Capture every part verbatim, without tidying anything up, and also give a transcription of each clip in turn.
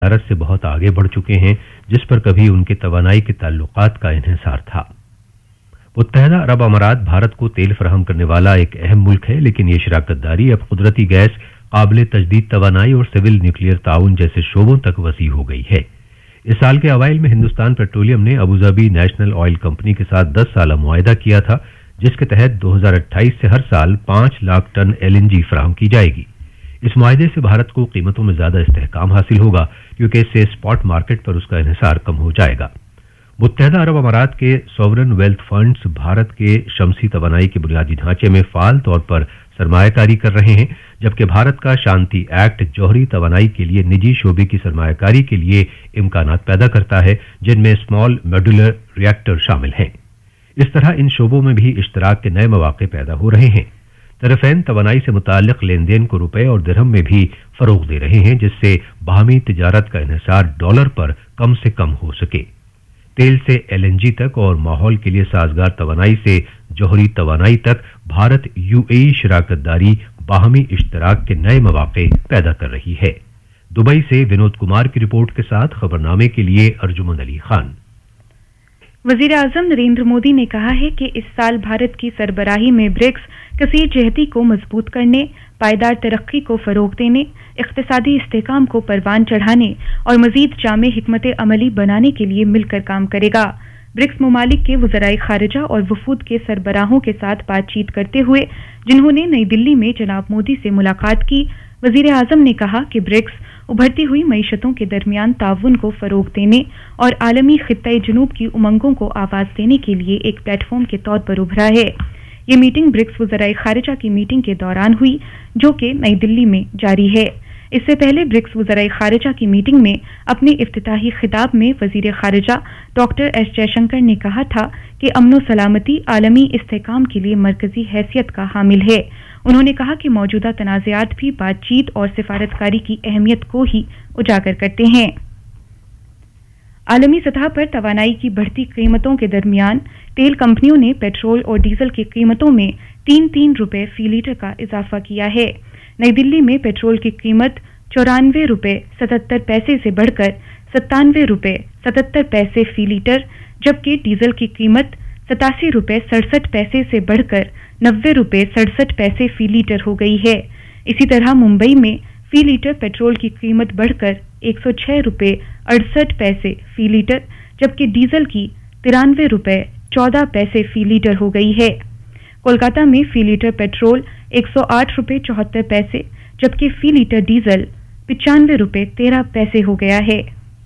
तजारत से बहुत आगे बढ़ चुके हैं, जिस पर कभी उनके तवानाई के ताल्लुकात का इन्हिसार था। मुत्तहदा अरब अमारात भारत को तेल फराहम करने वाला एक अहम मुल्क है, लेकिन ये शराकतदारी अब कुदरती गैस, काबिल तजदीद तवानाई और सिविल न्यूक्लियर ताउन जैसे शोबों तक वसी हो गई है। इस साल के अवाइल में हिंदुस्तान पेट्रोलियम ने अबूधाबी नेशनल ऑयल कंपनी के साथ दस साल मुआहदा किया था, जिसके तहत दो हज़ार अट्ठाईस से हर साल पांच लाख टन एलएनजी फराहम की जाएगी। इस मुआहदे से भारत को कीमतों में ज्यादा इस्तेहकाम हासिल होगा, क्योंकि इससे स्पॉट मार्केट पर उसका इन्हिसार कम हो जाएगा। मुत्तहदा अरब अमारात के सॉवरन वेल्थ फंड्स भारत के शमसी तवानाई के बुनियादी ढांचे में फाल तौर पर सरमायाकारी कर रहे हैं, जबकि भारत का शांति एक्ट जौहरी तवानाई के लिए निजी शोबे की सरमायाकारी के लिए इम्कानात पैदा करता है, जिनमें स्मॉल मॉड्यूलर रिएक्टर शामिल हैं। इस तरह इन शोबों में भी इश्तराक के नए मौके पैदा हो रहे हैं। तरफैन तवानाई से मुताल्लिक लेन देन को रुपए और दिरहम में भी फरोग दे रहे हैं, जिससे बाहमी तिजारत का इन्हिसार डॉलर पर कम से कम हो सके। तेल से एलएनजी तक और माहौल के लिए साजगार तवानाई से जौहरी तवानाई तक भारत यूएई शराकतदारी बाहमी इश्तराक के नए मौके पैदा कर रही है। दुबई से विनोद कुमार की रिपोर्ट के साथ खबरनामे के लिए अर्जुमन अली खान। वजीर आजम नरेंद्र मोदी ने कहा है कि इस साल भारत की सरबराही में ब्रिक्स कसीर जहती को मजबूत करने, पायदार तरक्की को फरोग देने, इख्तिसादी इस्तेहकाम को परवान चढ़ाने और मजीद जामे हिकमत अमली बनाने के लिए मिलकर काम करेगा। ब्रिक्स ममालिक के वज़राए खारिजा और वफूद के सरबराहों के साथ बातचीत करते हुए, जिन्होंने नई दिल्ली में जनाब मोदी से मुलाकात की, वजीर आजम ने कहा कि ब्रिक्स उभरती हुई मईशतों के दरमियान ताउन को फरोग देने और आलमी खित्ते जुनूब की उमंगों को आवाज देने के लिए एक प्लेटफॉर्म के तौर पर उभरा है। ये मीटिंग ब्रिक्स वज़राए खारिजा की मीटिंग के दौरान हुई, जो कि नई दिल्ली में जारी है। इससे पहले ब्रिक्स वज़राए खारिजा की मीटिंग में अपने इफ्तिताही खिताब में वज़ीर खारिजा डॉक्टर एस जयशंकर ने कहा था कि अमन सलामती आलमी इस्तेहकाम के लिए मरकजी हैसियत का हामिल है। उन्होंने कहा कि मौजूदा तनाज़ात भी बातचीत और सिफारतकारी की अहमियत को ही उजागर करते हैं। आलमी सतह पर तवानाई की बढ़ती कीमतों के दरमियान तेल कंपनियों ने पेट्रोल और डीजल की कीमतों में तीन तीन रुपए फी लीटर का इजाफा किया है। नई दिल्ली में पेट्रोल की कीमत चौरानवे रुपए सतहत्तर पैसे से बढ़कर सत्तानवे रुपए सतहत्तर पैसे फी लीटर, जबकि डीजल की कीमत सतासी रुपए सड़सठ पैसे से बढ़कर नब्बे रुपए सड़सठ पैसे फी लीटर हो गई है। इसी तरह मुंबई में फी लीटर पेट्रोल की कीमत बढ़कर एक सौ छह रुपए अड़सठ पैसे फी लीटर, जबकि डीजल की तिरानवे रुपए चौदह पैसे फी लीटर हो गई है। कोलकाता में फी लीटर पेट्रोल एक सौ आठ रुपए चौहत्तर पैसे, जबकि फी लीटर डीजल पिचानवे रुपए तेरह पैसे हो गया है।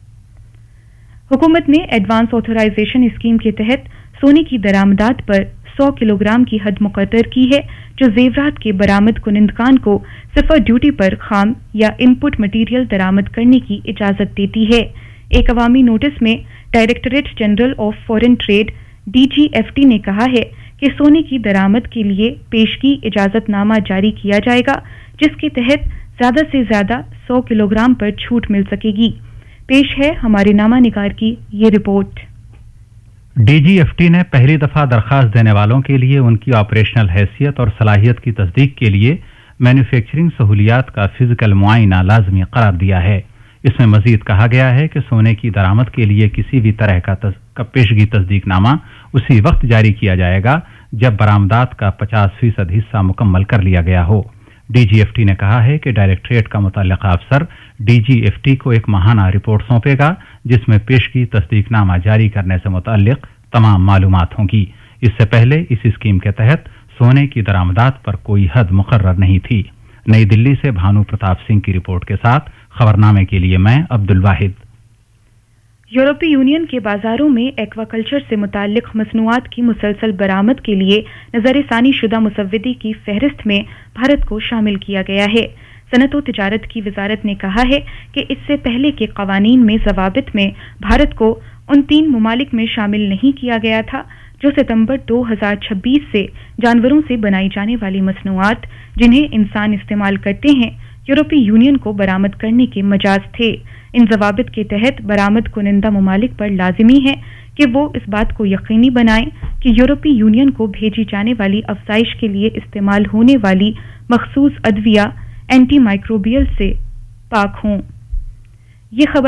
हुकूमत ने एडवांस ऑथराइजेशन स्कीम के तहत सोने की दरामदात पर सौ किलोग्राम की हद मुकर्रर की है, जो जेवरात के बरामद कुनिंदकान को सिफर ड्यूटी पर खाम या इनपुट मटीरियल दरामद करने की इजाजत देती है। एक अवामी नोटिस में directorate general of foreign trade DGFT ने कहा है कि सोने की दरामद के लिए पेशगी इजाजतनामा जारी किया जाएगा, जिसके तहत ज्यादा से ज्यादा सौ किलोग्राम पर छूट मिल सकेगी। पेश है हमारे नामा निगार की ये रिपोर्ट। डीजीएफटी ने पहली दफा दरखास्त देने वालों के लिए उनकी ऑपरेशनल हैसियत और सलाहियत की तस्दीक के लिए मैन्युफैक्चरिंग सहूलियात का फिजिकल मुआयना लाजमी करार दिया है। इसमें मजीद कहा गया है कि सोने की दरामद के लिए किसी भी तरह का, तस, का पेशगी तस्दीकनामा उसी वक्त जारी किया जाएगा जब बरामदात का पचास फीसद हिस्सा मुकम्मल कर लिया गया हो। डीजीएफटी ने कहा है कि डायरेक्टरेट का मुतल्लिका अफसर डीजीएफटी को एक माहाना रिपोर्ट सौंपेगा, जिसमें पेशगी तस्दीकनामा जारी करने से मुतल्लिक तमाम मालूमात होंगी। इससे पहले इस स्कीम के तहत सोने की दरामदात पर कोई हद मुकर्रर नहीं थी। नई दिल्ली से भानु प्रताप सिंह की रिपोर्ट के साथ खबरनामे के लिए मैं अब्दुल वाहिद। यूरोपीय यूनियन के बाजारों में एक्वाकल्चर से मुताल्लिक मसनूआत की मुसलसल बरामद के लिए नजरसानी शुदा मुसव्वदी की फहरिस्त में भारत को शामिल किया गया है। सनत व तिजारत की वजारत ने कहा है कि इससे पहले के कवानीन में जवाबित में भारत को उन तीन ममालिक में शामिल नहीं किया गया था जो सितंबर दो हज़ार छब्बीस से जानवरों से बनाई जाने वाली मसनूआत जिन्हें इंसान इस्तेमाल करते हैं यूरोपीय यूनियन को बरामद करने के मजाज थे। इन जवाबित के तहत बरामद कुनिंदा ममालिक पर लाजिमी है कि वो इस बात को यकीनी बनाएं कि यूरोपीय यूनियन को भेजी जाने वाली अफजाइश के लिए इस्तेमाल होने वाली मखसूस अद्विया एंटी माइक्रोबियल से पाक हों। ये खबर